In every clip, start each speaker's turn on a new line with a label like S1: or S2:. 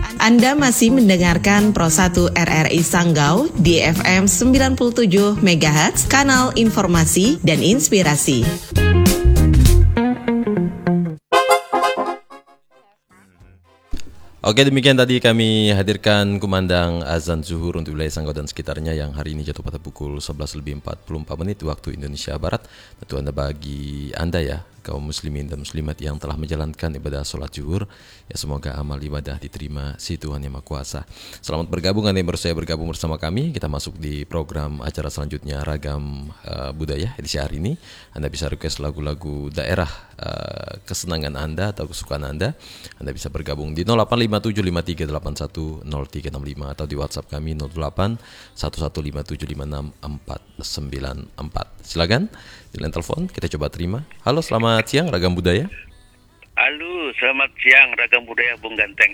S1: Anda masih mendengarkan Pro 1 RRI Sanggau di FM 97 MHz, kanal informasi dan inspirasi.
S2: Oke, demikian tadi kami hadirkan kumandang azan zuhur untuk wilayah Sanggau dan sekitarnya yang hari ini jatuh pada pukul 11:44 waktu Indonesia Barat. Tentu bagi Anda ya, kaum muslimin dan muslimat yang telah menjalankan ibadah sholat zuhur, ya semoga amal ibadah diterima si Tuhan Yang Maha Kuasa. Selamat bergabung, Anda yang baru saya bergabung bersama kami. Kita masuk di program acara selanjutnya, Ragam Budaya edisi hari ini. Anda bisa request lagu-lagu daerah kesenangan Anda atau kesukaan Anda. Anda bisa bergabung di 085753810365 atau di WhatsApp kami 081157569494. Silakan di line telepon kita coba terima. Halo, selamat siang Ragam Budaya.
S3: Halo, selamat siang Ragam Budaya Bung Ganteng.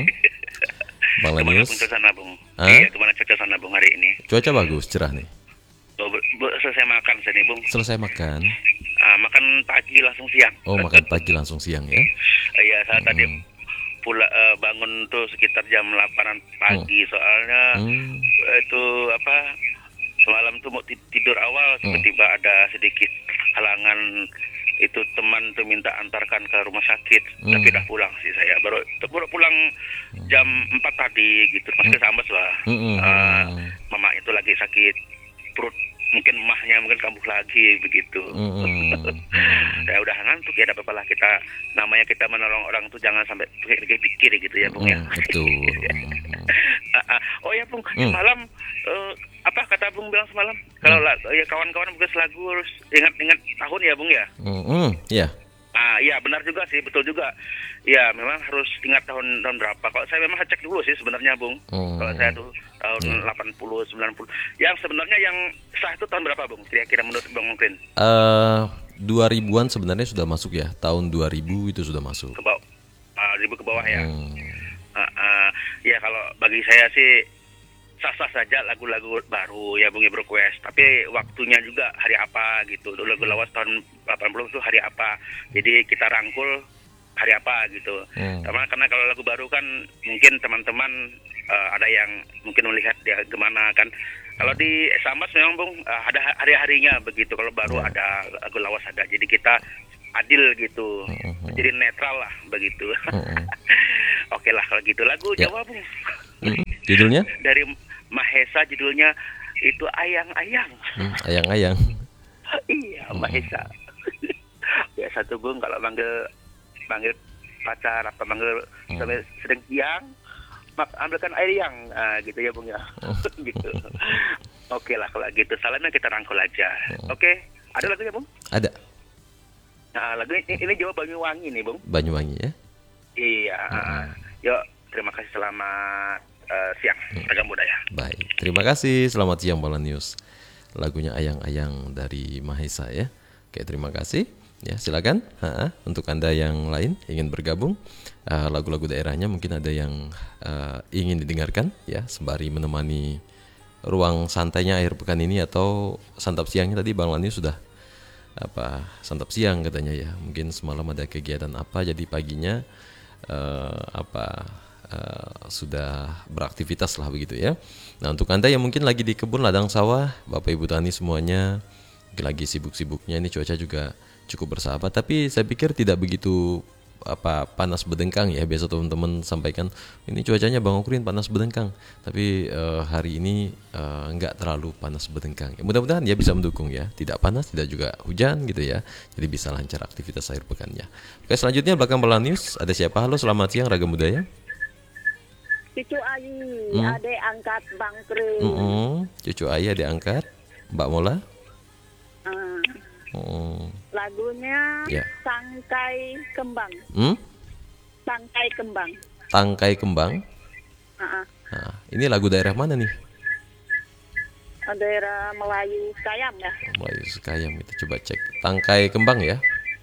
S2: Bang
S3: Gimana
S2: Lanius?
S3: cuaca sana Bung? Iya, gimana cuaca sana Bung hari ini?
S2: Cuaca bagus, cerah nih.
S3: Selesai makan sini Bung.
S2: Selesai makan.
S3: Makan pagi langsung siang.
S2: Oh, makan pagi langsung siang ya?
S3: Iya, saya tadi bangun tuh sekitar jam 8 pagi soalnya itu semalam tuh mau tidur awal tiba-tiba ada sedikit halangan, itu teman tuh minta antarkan ke rumah sakit, tapi udah pulang sih saya baru pulang jam 4 tadi gitu, masih kesambas lah. Mama itu lagi sakit perut, mungkin emahnya mungkin kambuh lagi begitu. Saya udah ngantuk ya, tidak apa-apa lah, namanya kita menolong orang tuh jangan sampai pikir gitu ya Bung ya.
S2: Betul.
S3: Oh ya Bung, semalam apa kata Bung bilang semalam? Kalau ya kawan-kawan bekas lagu harus ingat-ingat tahun ya Bung ya.
S2: Iya.
S3: Iya benar juga sih, betul juga. Ya memang harus ingat tahun berapa. Kalau saya memang cek dulu sih sebenarnya Bung. Kalau saya tuh tahun 80, 90. Yang sebenarnya yang sah itu tahun berapa Bung? Kira-kira menurut Bang Mungkin?
S2: 2000-an sebenarnya sudah masuk ya. Tahun 2000 itu sudah masuk.
S3: Ke bawah. 2000 ke bawah ya. Ya kalau bagi saya sih sah-sah saja lagu-lagu baru ya Bung ya, request, tapi waktunya juga hari apa gitu. Lagu lawas tahun 80 itu hari apa, jadi kita rangkul hari apa gitu. Karena kalau lagu baru kan mungkin teman-teman ada yang mungkin melihat dia gimana kan. Kalau di Sambas memang Bung ada hari-harinya begitu, kalau baru ada lagu lawas ada, jadi kita adil gitu, jadi netral lah begitu. Oke lah kalau gitu, lagu Jawa Bung.
S2: Judulnya?
S3: Dari Mahesa, judulnya itu Ayang-Ayang.
S2: Ayang-ayang.
S3: Iya, Mahesa. Biasa tuh Bung kalau manggil pacar apa manggil sampai sedang siang, ambilkan air yang gitu ya Bung ya. Gitu. Oke lah kalau gitu, salamnya kita rangkul aja. Oke, ada lagunya Bung?
S2: Ada.
S3: Nah, lagu ini Jawa Banyuwangi nih Bung.
S2: Banyuwangi ya.
S3: Iya. Yuk, terima kasih, selamat siang Ragam Budaya.
S2: Baik, terima kasih. Selamat siang Bang Lanius. Lagunya Ayang-ayang dari Mahesa ya. Oke, terima kasih. Ya, silakan. Untuk Anda yang lain ingin bergabung, lagu-lagu daerahnya mungkin ada yang ingin didengarkan ya, sembari menemani ruang santainya akhir pekan ini atau santap siangnya. Tadi Bang Lanius sudah santap siang katanya ya. Mungkin semalam ada kegiatan apa, jadi paginya sudah beraktivitas lah begitu ya. Nah, untuk Anda yang mungkin lagi di kebun ladang sawah, Bapak Ibu tani semuanya mungkin lagi sibuk-sibuknya, ini cuaca juga cukup bersahabat, tapi saya pikir tidak begitu panas berdengkang ya. Biasa teman-teman sampaikan ini cuacanya Bang Okrin panas berdengkang, tapi hari ini enggak terlalu panas berdengkang ya. Mudah-mudahan dia bisa mendukung ya, tidak panas tidak juga hujan gitu ya, jadi bisa lancar aktivitas akhir pekannya. Oke, selanjutnya belakang Bang Lanius ada siapa? Halo, selamat siang Ragam Budaya.
S4: Cucu Ayi, adek angkat Bang Kri.
S2: Cucu Ayi, adek angkat Mbak Mola.
S4: Lagunya Tangkai Kembang. Tangkai Kembang.
S2: Tangkai Kembang. Nah, ini lagu daerah mana nih?
S4: Daerah Melayu Sekayam ya.
S2: Melayu Sekayam, itu coba cek. Tangkai Kembang ya.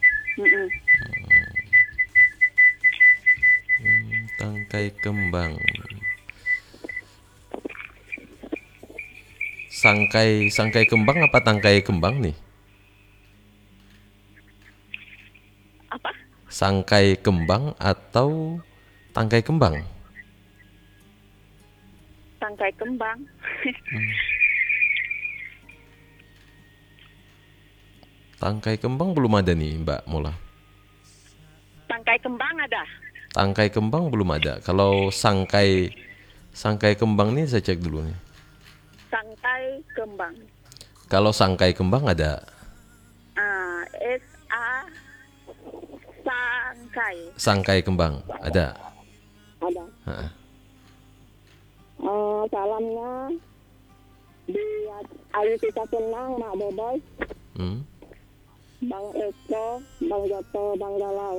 S2: Tangkai Kembang. Sangkai kembang apa tangkai kembang nih?
S4: Apa?
S2: Sangkai kembang atau tangkai kembang?
S4: tangkai kembang.
S2: Tangkai kembang belum ada nih Mbak Mola.
S4: Tangkai kembang ada.
S2: Tangkai kembang belum ada. Kalau sangkai kembang nih saya cek dulu nih.
S4: Tangkai kembang.
S2: Kalau sangkai kembang ada.
S4: SA sangkai.
S2: Sangkai kembang ada.
S4: Ada. Salamnya buat Ayu Kita Senang, Mak Boboy, Bang Eko, Bang Joto, Bang Galau.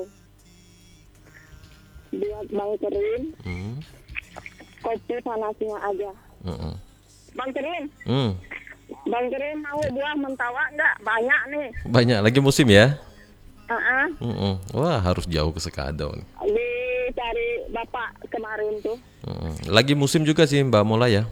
S4: Buat Bang Kerim, kopi panasnya aja. Bang Kerim, Bang Kerim mau buah mentawa enggak? Banyak nih.
S2: Banyak, lagi musim ya?
S4: Wah,
S2: harus jauh ke Sekadau nih.
S4: Dicari bapak kemarin tuh.
S2: Lagi musim juga sih Mbak Mola ya.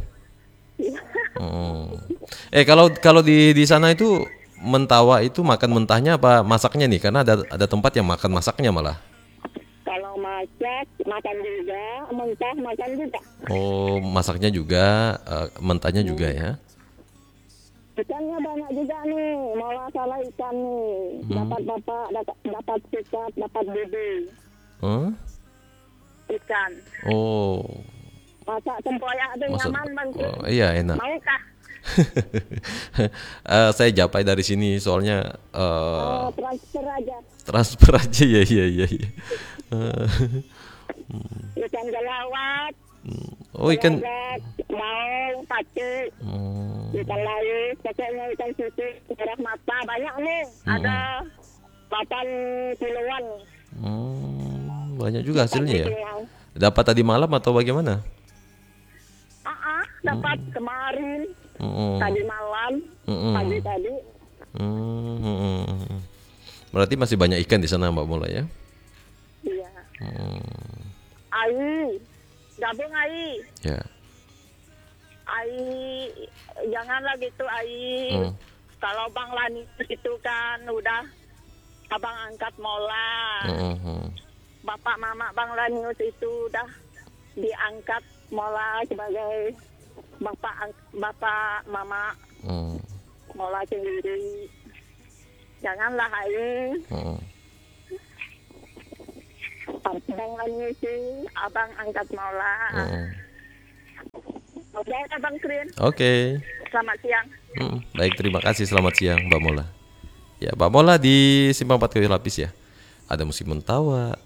S2: Kalau di sana itu mentawa itu makan mentahnya apa masaknya nih? Karena ada tempat yang makan masaknya malah.
S4: Kalau masak makan juga, mentah makan juga.
S2: Oh, masaknya juga, mentahnya juga ya.
S4: Ikannya banyak juga nih, malah salah ikan nih. Dapat bapak, dapat sikat, dapat bibi. Ikan.
S2: Oh.
S4: Masak tempoyak itu nyaman Bang.
S2: Oh, iya enak.
S4: Mau kah?
S2: Saya japai dari sini soalnya.
S4: Transfer aja.
S2: Transfer aja ya.
S4: Ikan gelawat.
S2: Oh ikan.
S4: Mau pace. Ikan layu, pokoknya ikan susu, merah mata banyak nih. Ada 8 kiloan.
S2: Banyak juga hasilnya ya. Dapat tadi malam atau bagaimana?
S4: Dapat kemarin. Tadi malam, pagi tadi.
S2: Berarti masih banyak ikan di sana Mbak Mola ya?
S4: Iya. Ai, gabung Ai.
S2: Ya.
S4: Ai, janganlah gitu Ai. Kalau Bang Lani itu kan udah abang angkat Mola. Bapak Mama Bang Lanius itu udah diangkat Mola sebagai bapak Mama Mola sendiri. Janganlah Ai. Bang Lanius abang angkat Mola. Oke, Bang Krin.
S2: Oke.
S4: Selamat siang.
S2: Baik, terima kasih. Selamat siang, Mbak Mola. Ya, Mbak Mola di Simpang 4 Kayu Lapis ya. Ada musim mentawa,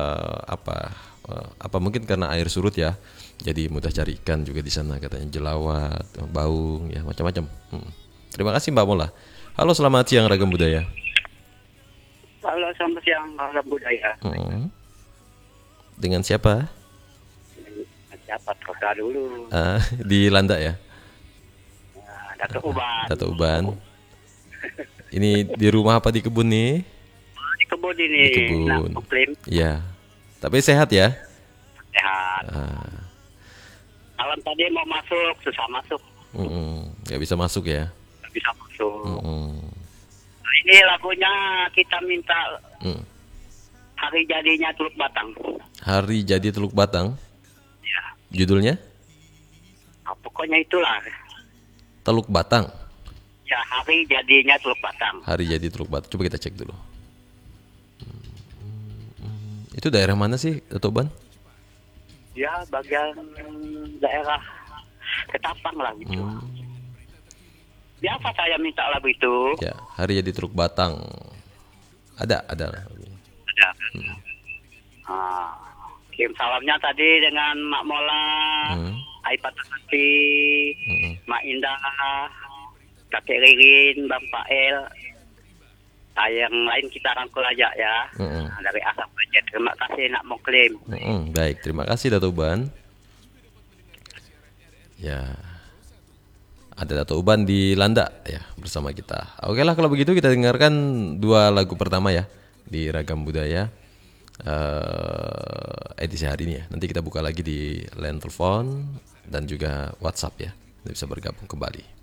S2: apa mungkin karena air surut ya. Jadi mudah cari ikan juga di sana katanya, jelawat, baung ya, macam-macam. Terima kasih Mbak Mola. Halo, selamat siang Ragam Budaya.
S3: Halo, selamat siang Ragam Budaya.
S2: Dengan siapa?
S3: Dapat kota dulu.
S2: Di Landak ya?
S3: Datuk Uban.
S2: Datuk Uban. Ini di rumah apa di kebun nih?
S3: Di kebun ini.
S2: Di kebun.
S3: Iya.
S2: Tapi sehat ya?
S3: Sehat. Malam tadi mau masuk, susah masuk.
S2: Gak bisa masuk ya?
S3: Gak bisa masuk. Nah, ini lagunya kita minta Hari Jadinya Teluk Batang.
S2: Hari Jadi Teluk Batang?
S3: Ya.
S2: Judulnya?
S3: Pokoknya itulah.
S2: Teluk Batang?
S3: Ya, Hari Jadinya Teluk Batang.
S2: Hari Jadi Teluk Batang. Coba kita cek dulu. Itu daerah mana sih, Datuk Ban?
S3: Ya, bagian daerah Ketapang lah gitu. Biasa saya minta lagu itu.
S2: Ya, Hari Jadi Teluk Batang. Ada.
S3: Ada. Kirim salamnya tadi dengan Mak Mola, Aipat Tati, Mak Indah, Kakek Ririn, Bang Pael. Yang lain kita rangkul aja ya. Dari Asap aja. Terima kasih nak mau klaim.
S2: Baik, terima kasih Datuk Uban. Ya, ada Datuk Uban di Landak ya bersama kita. Oke lah kalau begitu kita dengarkan 2 lagu pertama ya di Ragam Budaya edisi hari ini ya. Nanti kita buka lagi di line telepon dan juga WhatsApp ya. Kita bisa bergabung kembali.